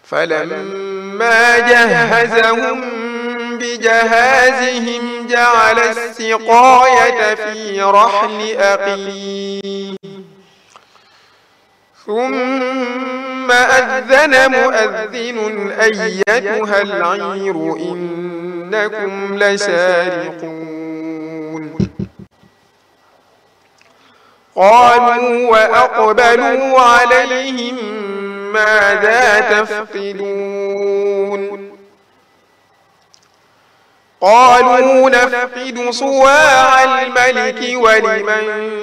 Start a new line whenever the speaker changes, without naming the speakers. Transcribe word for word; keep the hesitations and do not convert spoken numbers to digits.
فلما جهزهم بجهازهم جعل السقاية في رحل أخيه ثم أذن مؤذن أيتها العير إنكم لسارقون قالوا وأقبلوا عليهم ماذا تفقدون قالوا نفقد صواع الملك ولمن